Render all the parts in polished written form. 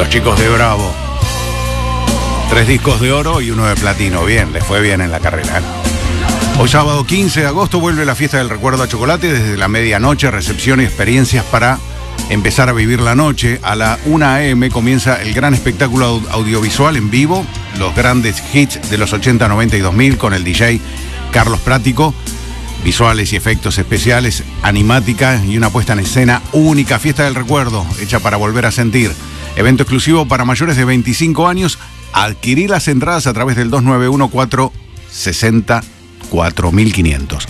Los chicos de Bravo. 3 discos de oro y 1 de platino. Bien, les fue bien en la carrera, ¿eh? Hoy sábado 15 de agosto vuelve la fiesta del recuerdo a Chocolate. Desde la medianoche, recepción y experiencias para empezar a vivir la noche. A la 1 a.m. comienza el gran espectáculo audiovisual en vivo. Los grandes hits de los 80, 90 y 2000 con el DJ Carlos Prático. Visuales y efectos especiales, animática y una puesta en escena única. Fiesta del recuerdo, hecha para volver a sentir. Evento exclusivo para mayores de 25 años. Adquirir las entradas a través del 291-460-4500.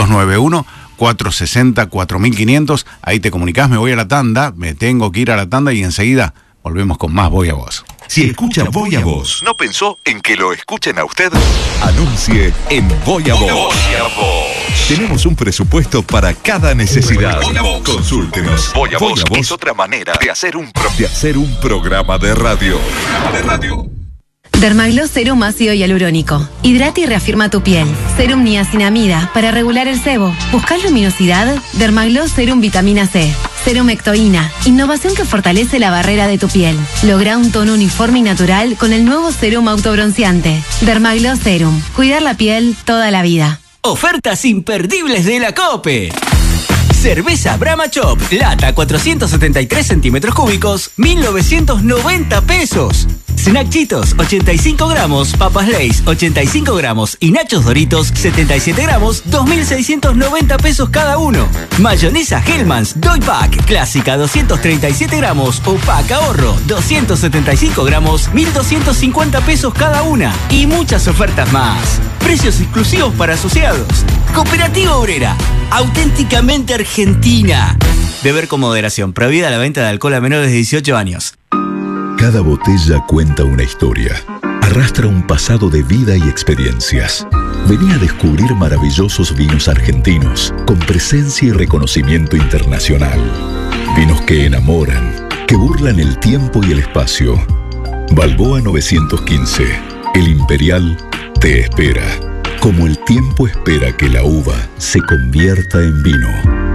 291-460-4500. Ahí te comunicás, me voy a la tanda, me tengo que ir a la tanda y enseguida volvemos con más Voy a Vos. Si escucha Voy a Vos, ¿no pensó en que lo escuchen a usted? Anuncie en Voy a Vos. Tenemos un presupuesto para cada necesidad. Consúltenos. Voy a Vos es otra manera de hacer un programa de radio. Dermagloss Serum ácido hialurónico. Hidrata y reafirma tu piel. Serum niacinamida para regular el sebo. ¿Buscas luminosidad? Dermagloss Serum vitamina C. Serum ectoína. Innovación que fortalece la barrera de tu piel. Logra un tono uniforme y natural con el nuevo serum autobronceante. Dermagloss Serum. Cuidar la piel toda la vida. Ofertas imperdibles de la COPE. Cerveza Brahma Chop, lata 473 centímetros cúbicos, 1.990 pesos. Snack Cheetos, 85 gramos, papas Lay's, 85 gramos y nachos Doritos, 77 gramos, 2.690 pesos cada uno. Mayonesa Hellmann's, Doy Pack, clásica, 237 gramos o Pack Ahorro, 275 gramos, 1.250 pesos cada una. Y muchas ofertas más. Precios exclusivos para asociados. Cooperativa Obrera, auténticamente argentina. Beber con moderación. Prohibida la venta de alcohol a menores de 18 años. Cada botella cuenta una historia. Arrastra un pasado de vida y experiencias. Vení a descubrir maravillosos vinos argentinos con presencia y reconocimiento internacional. Vinos que enamoran, que burlan el tiempo y el espacio. Balboa 915. El Imperial te espera. Como el tiempo espera que la uva se convierta en vino.